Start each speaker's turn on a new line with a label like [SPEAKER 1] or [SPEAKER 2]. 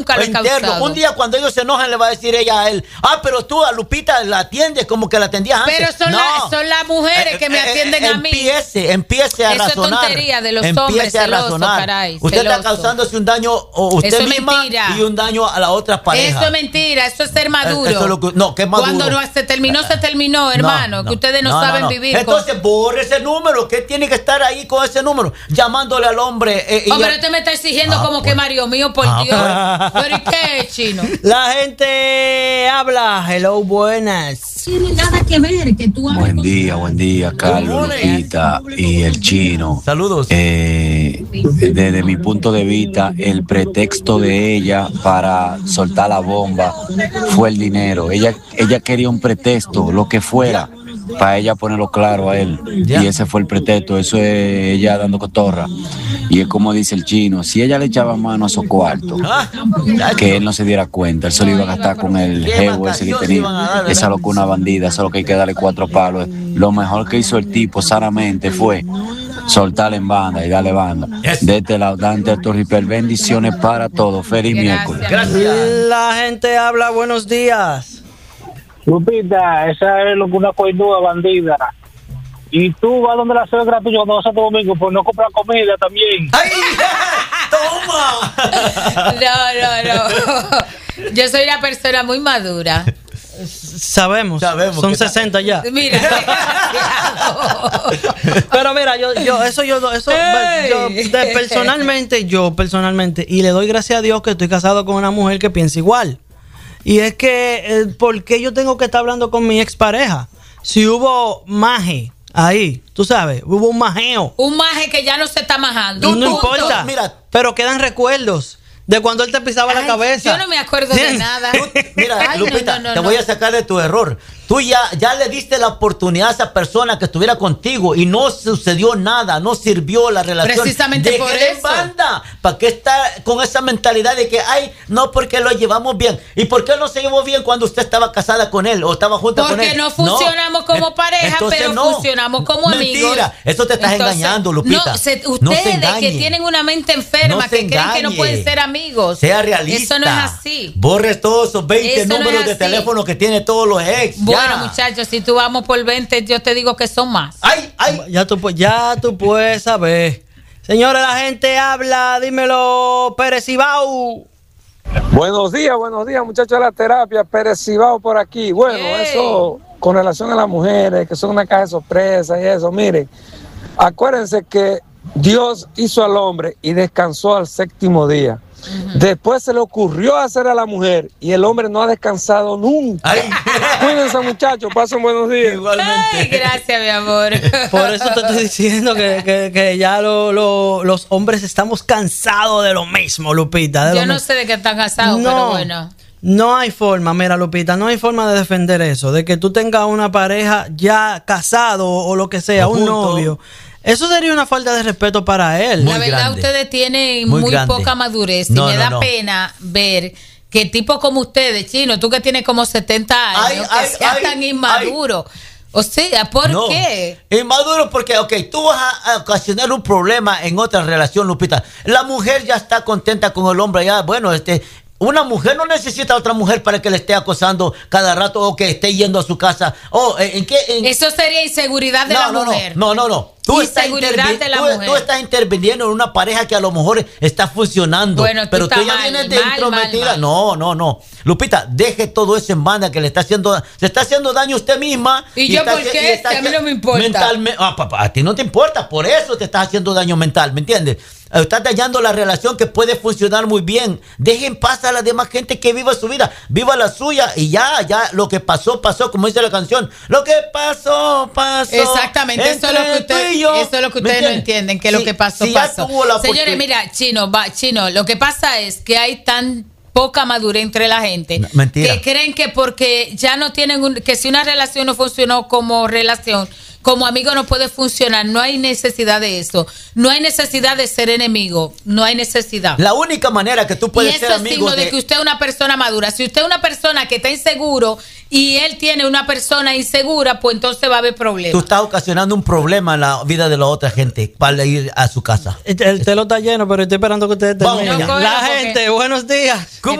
[SPEAKER 1] Nunca lo he causado.
[SPEAKER 2] Un día cuando ellos se enojan le va a decir ella a él, pero tú a Lupita la atiendes como que la atendías antes.
[SPEAKER 1] Pero son las mujeres que me atienden a mí.
[SPEAKER 2] Empiece a razonar.
[SPEAKER 1] Eso es tontería de los hombres celosos, caray.
[SPEAKER 2] Usted está causándose un daño a usted misma y un daño a la otra pareja.
[SPEAKER 1] Eso es mentira, eso es ser maduro.
[SPEAKER 2] Eso es lo que, no, ¿qué es maduro?
[SPEAKER 1] Cuando no se terminó, hermano, que ustedes no saben vivir.
[SPEAKER 2] Entonces borre ese número, ¿qué tiene que estar ahí con ese número? Llamándole al hombre.
[SPEAKER 1] Hombre, usted me está exigiendo como que Mario mío, por Dios. ¿Pero y qué, Chino?
[SPEAKER 3] La gente habla. Hello, buenas.
[SPEAKER 4] Tiene nada que ver que tú
[SPEAKER 5] Buen día, Carlos, Lupita y el Chino.
[SPEAKER 2] Saludos.
[SPEAKER 5] Desde mi punto de vista, el pretexto de ella para soltar la bomba fue el dinero. Ella quería un pretexto, lo que fuera, para ella ponerlo claro a él. Y ese fue el pretexto. Eso es ella dando cotorra. Y es como dice el Chino, si ella le echaba mano a esos cuartos, que él no se diera cuenta, él se lo iba a gastar con el jevo ese que tenía. Esa es lo que una bandida, eso es lo que hay que darle 4 palos. Lo mejor que hizo el tipo sanamente fue soltarle en banda y darle banda. De este lado, Dante Torripel, bendiciones para todos. Feliz miércoles.
[SPEAKER 3] Gracias. La gente habla, buenos días.
[SPEAKER 6] Lupita, esa es lo que una coinúa bandida. Y tú vas donde la suegra tuya cuando vas a Santo Domingo, pues no comprar comida también.
[SPEAKER 2] ¡Ay! ¡Toma!
[SPEAKER 1] No. Yo soy una persona muy madura.
[SPEAKER 3] Sabemos son 60 ya.
[SPEAKER 1] Mira.
[SPEAKER 3] Pero mira, personalmente, y le doy gracias a Dios que estoy casado con una mujer que piensa igual. Y es que, ¿por qué yo tengo que estar hablando con mi expareja? Si hubo maje ahí, tú sabes, hubo un majeo.
[SPEAKER 1] Un maje que ya no se está majando.
[SPEAKER 3] No importa, pero quedan recuerdos de cuando él te pisaba la cabeza.
[SPEAKER 1] Yo no me acuerdo de nada.
[SPEAKER 2] Mira, Lupita, te voy a sacar de tu error. Tú ya le diste la oportunidad a esa persona que estuviera contigo y no sucedió nada, no sirvió la relación.
[SPEAKER 1] Precisamente por eso.
[SPEAKER 2] Banda. ¿Para qué está con esa mentalidad de que, no, porque lo llevamos bien? ¿Y por qué no se llevó bien cuando usted estaba casada con él o estaba junta con él?
[SPEAKER 1] Porque no funcionamos como pareja, pero funcionamos como amigos.
[SPEAKER 2] Mentira, eso te estás engañando, Lupita.
[SPEAKER 1] Ustedes que tienen una mente enferma, que creen que no pueden ser amigos.
[SPEAKER 2] Sea realista.
[SPEAKER 1] Eso no es así.
[SPEAKER 2] Borre todos esos 20 números de teléfono que tiene todos los ex.
[SPEAKER 1] Bueno, muchachos, si tú vamos por 20, yo te digo que son más.
[SPEAKER 2] ¡Ay!
[SPEAKER 3] Ya tú puedes saber. Señores, la gente habla. Dímelo, Pérez Cibao.
[SPEAKER 7] Buenos días, muchachos de la terapia. Pérez Cibao por aquí. Bueno, eso con relación a las mujeres, que son una caja de sorpresa y eso. Miren, acuérdense que Dios hizo al hombre y descansó al 7º día. Después se le ocurrió hacer a la mujer y el hombre no ha descansado nunca. Cuídense, muchachos, pasen buenos días.
[SPEAKER 2] Igualmente.
[SPEAKER 1] Ay, gracias, mi amor.
[SPEAKER 3] Por eso te estoy diciendo que ya los hombres estamos cansados de lo mismo, Lupita.
[SPEAKER 1] Yo no sé de qué están cansados, pero bueno.
[SPEAKER 3] No hay forma, mira, Lupita, no hay forma de defender eso, de que tú tengas una pareja ya casado o lo que sea, un novio. Eso sería una falta de respeto para él.
[SPEAKER 1] La verdad, ustedes tienen muy poca madurez y me da pena ver que tipos como ustedes, Chino, tú que tienes como 70 años, que seas tan inmaduro. O sea, ¿por qué?
[SPEAKER 2] Inmaduro porque, tú vas a ocasionar un problema en otra relación, Lupita. La mujer ya está contenta con el hombre, ya, bueno, una mujer no necesita a otra mujer para que le esté acosando cada rato o que esté yendo a su casa.
[SPEAKER 1] Eso sería inseguridad de la mujer.
[SPEAKER 2] No. Tú estás interviniendo en una pareja que a lo mejor está funcionando.
[SPEAKER 1] Bueno,
[SPEAKER 2] pero tú ya vienes de intrometida. No. Lupita, deje todo eso en banda que se está haciendo daño a usted misma.
[SPEAKER 1] ¿Y yo por qué? A mí no me importa.
[SPEAKER 2] A ti no te importa, por eso te estás haciendo daño mental, ¿me entiendes? Estás dañando la relación que puede funcionar muy bien. Dejen pasar a la demás gente que viva su vida, viva la suya y ya lo que pasó, como dice la canción. Lo que pasó.
[SPEAKER 1] Exactamente, eso es lo que ustedes no entienden, que lo que pasó. Señores, mira, Chino, lo que pasa es que hay tan poca madurez entre la gente.
[SPEAKER 2] Mentira.
[SPEAKER 1] Que creen que porque ya no tienen que si una relación no funcionó como relación, como amigo no puede funcionar. No hay necesidad de eso. No hay necesidad de ser enemigo. No hay necesidad.
[SPEAKER 2] La única manera que tú puedes ser amigo
[SPEAKER 1] es signo de que usted es una persona madura. Si usted es una persona que está inseguro y él tiene una persona insegura, pues entonces va a haber problemas.
[SPEAKER 2] Tú estás ocasionando un problema en la vida de la otra gente para ir a su casa.
[SPEAKER 3] El telo está lleno, pero estoy esperando que ustedes terminen. La gente, buenos días.